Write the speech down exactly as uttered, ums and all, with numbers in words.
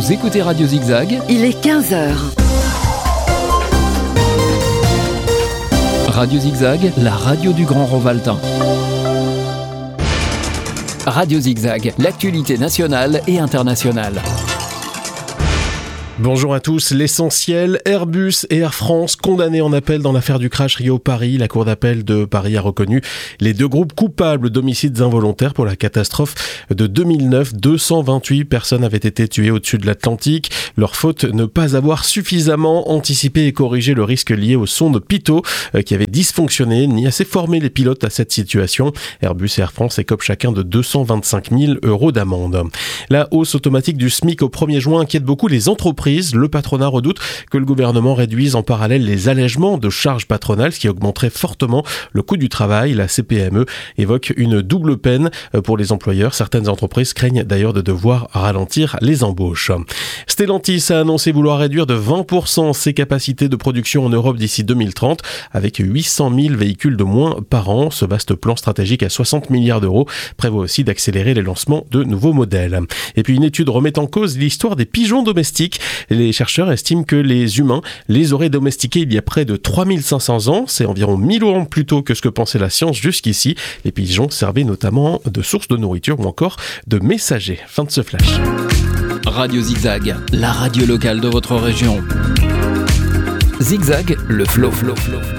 Vous écoutez Radio Zigzag. Il est quinze heures. Radio Zigzag, la radio du Grand Rovaltain. Radio Zigzag, l'actualité nationale et internationale. Bonjour à tous. L'essentiel, Airbus et Air France condamnés en appel dans l'affaire du crash Rio-Paris. La Cour d'appel de Paris a reconnu les deux groupes coupables d'homicides involontaires pour la catastrophe de deux mille neuf. deux cent vingt-huit personnes avaient été tuées au-dessus de l'Atlantique. Leur faute, ne pas avoir suffisamment anticipé et corrigé le risque lié aux sondes Pitot qui avaient dysfonctionné, ni assez formé les pilotes à cette situation. Airbus et Air France écopent chacun de deux cent vingt-cinq mille euros d'amende. La hausse automatique du SMIC au premier juin inquiète beaucoup les entreprises. Le patronat redoute que le gouvernement réduise en parallèle les allègements de charges patronales, ce qui augmenterait fortement le coût du travail. La C P M E évoque une double peine pour les employeurs. Certaines entreprises craignent d'ailleurs de devoir ralentir les embauches. Stellantis a annoncé vouloir réduire de vingt pour cent ses capacités de production en Europe d'ici deux mille trente, avec huit cent mille véhicules de moins par an. Ce vaste plan stratégique à soixante milliards d'euros prévoit aussi d'accélérer les lancements de nouveaux modèles. Et puis une étude remet en cause l'histoire des pigeons domestiques. Les chercheurs estiment que les humains les auraient domestiqués il y a près de trois mille cinq cents ans. C'est environ mille ans plus tôt que ce que pensait la science jusqu'ici. Les pigeons servaient notamment de source de nourriture ou encore de messagers. Fin de ce flash. Radio Zigzag, la radio locale de votre région. Zigzag, le flow, flow, flow.